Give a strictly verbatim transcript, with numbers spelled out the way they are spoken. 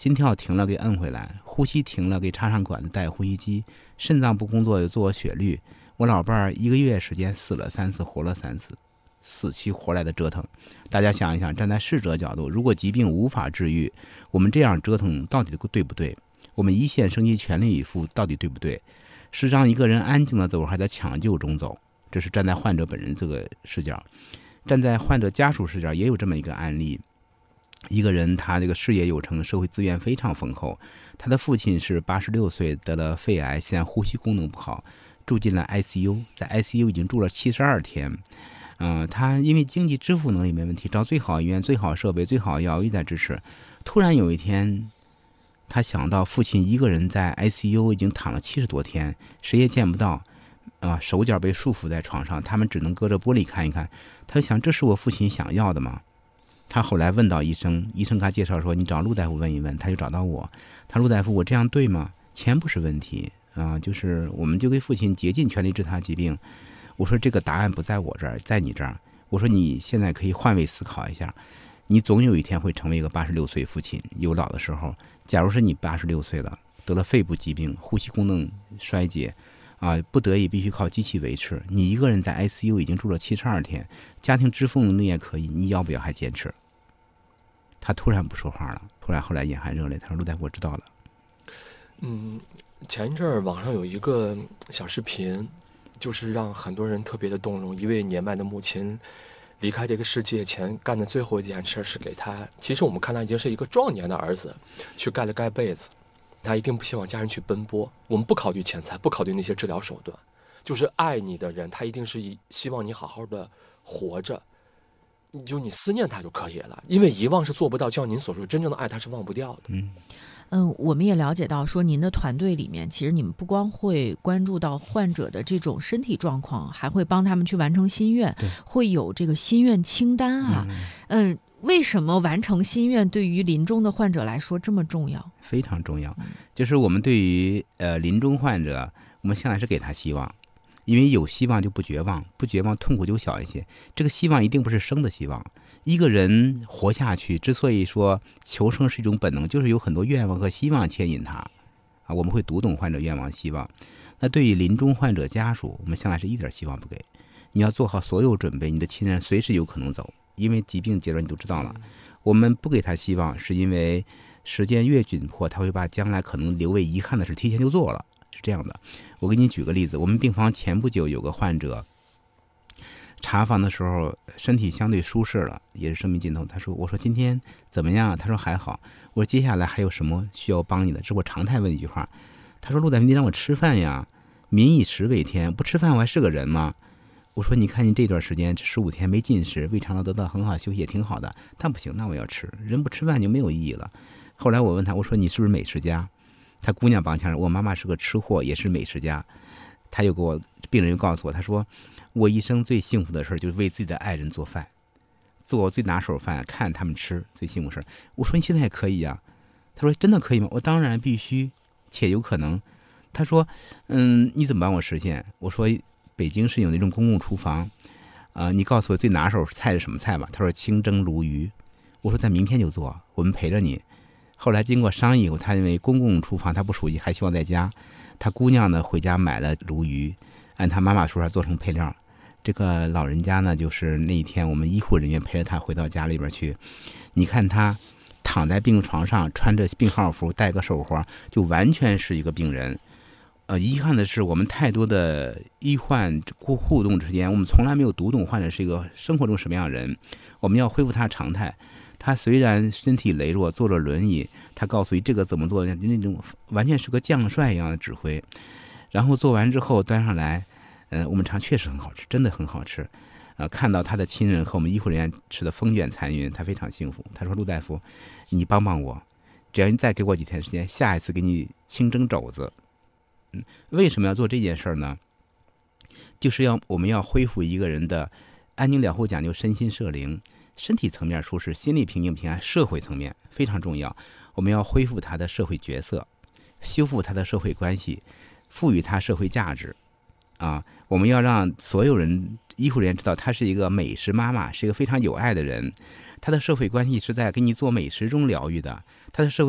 心跳停了给摁回来，呼吸停了给插上管子带呼吸机，肾脏不工作又做血滤。我老伴儿一个月时间死了三次，活了三次，死去活来的折腾。大家想一想，站在逝者角度，如果疾病无法治愈，我们这样折腾到底对不对？我们一线生机全力以赴到底对不对？是让一个人安静的走，还在抢救中走？这是站在患者本人这个视角。站在患者家属视角，也有这么一个案例。一个人他这个事业有成，社会资源非常丰厚，他的父亲是八十六岁得了肺癌，现在呼吸功能不好，住进了 I C U， 在 I C U 已经住了七十二天。嗯、呃，他因为经济支付能力没问题，找最好医院、最好设备、最好药一直在支持。突然有一天，他想到父亲一个人在 I C U 已经躺了七十多天，谁也见不到，啊、呃，手脚被束缚在床上，他们只能隔着玻璃看一看。他就想，这是我父亲想要的吗？他后来问到医生，医生给他介绍说，你找陆大夫问一问。他就找到我，他陆大夫，我这样对吗？钱不是问题啊、呃，就是我们就给父亲竭尽全力治他疾病。我说这个答案不在我这儿，在你这儿。我说你现在可以换位思考一下，你总有一天会成为一个八十六岁父亲，有老的时候。假如是你八十六岁了，得了肺部疾病，呼吸功能衰竭。啊，不得已必须靠机器维持。你一个人在 I C U 已经住了七十二天，家庭支付能力也可以，你要不要还坚持？他突然不说话了，突然后来眼含热泪，他说：“陆大夫，我知道了。” 嗯，前一阵儿网上有一个小视频，就是让很多人特别的动容。一位年迈的母亲离开这个世界前干的最后一件事是给他，其实我们看他已经是一个壮年的儿子，去盖了盖被子。他一定不希望家人去奔波，我们不考虑钱财，不考虑那些治疗手段，就是爱你的人，他一定是希望你好好的活着，就你思念他就可以了，因为遗忘是做不到，就像您所说，真正的爱他是忘不掉的。 嗯嗯，我们也了解到说，您的团队里面，其实你们不光会关注到患者的这种身体状况，还会帮他们去完成心愿，会有这个心愿清单啊。嗯。嗯，为什么完成心愿对于临终的患者来说这么重要？ 非常重要，就是我们对于呃临终患者，我们向来是给他希望，因为有希望就不绝望，不绝望痛苦就小一些。这个希望一定不是生的希望。一个人活下去，之所以说求生是一种本能，就是有很多愿望和希望牵引他啊。我们会读懂患者愿望希望。那对于临终患者家属，我们向来是一点希望不给。你要做好所有准备，你的亲人随时有可能走。因为疾病阶段你都知道了，我们不给他希望，是因为时间越紧迫，他会把将来可能留为遗憾的事提前就做了，是这样的。我给你举个例子，我们病房前不久有个患者查房的时候，身体相对舒适了，也是生命尽头。他说：“我说今天怎么样？”他说：“还好。”我说：“接下来还有什么需要帮你的？”这是我常态问一句话。他说：“陆大夫，你让我吃饭呀，民以食为天，不吃饭我还是个人吗？”我说：“你看你这段时间十五天没进食，胃肠道得到很好休息也挺好的，但不行，那我要吃。人不吃饭就没有意义了。”后来我问他，我说：“你是不是美食家？”他姑娘帮腔，我妈妈是个吃货，也是美食家。他又给我病人又告诉我，他说：“我一生最幸福的事就是为自己的爱人做饭，做最拿手饭，看他们吃，最幸福的事。”我说：“你现在也可以呀？”他说：“真的可以吗？”我当然必须，且有可能。他说：“嗯，你怎么帮我实现？”我说：“北京是有那种公共厨房，啊、呃，你告诉我最拿手菜是什么菜吧？”他说：“清蒸鲈鱼。”我说：“咱明天就做，我们陪着你。”后来经过商议以后，他认为公共厨房他不熟悉，还希望在家。他姑娘呢回家买了鲈鱼，按他妈妈说法做成配料。这个老人家呢，就是那一天我们医护人员陪着他回到家里边去。你看他躺在病床上，穿着病号服，戴个手环，就完全是一个病人。呃，遗憾的是，我们太多的医患互互动之间，我们从来没有读懂患者是一个生活中什么样的人。我们要恢复他常态。他虽然身体羸弱，坐着轮椅，他告诉你这个怎么做，那种完全是个将帅一样的指挥。然后做完之后端上来，呃，我们尝确实很好吃，真的很好吃。呃，看到他的亲人和我们医护人员吃的风卷残云，他非常幸福。他说：“陆大夫，你帮帮我，只要你再给我几天时间，下一次给你清蒸肘子。”嗯，为什么要做这件事呢？就是要我们要恢复一个人的安宁疗护，讲究身心社灵，身体层面舒适，心理平静平安，社会层面非常重要。我们要恢复他的社会角色，修复他的社会关系，赋予他社会价值。啊，我们要让所有人医护人员知道，他是一个美食妈妈，是一个非常有爱的人。他的社会关系是在给你做美食中疗愈的，他的社会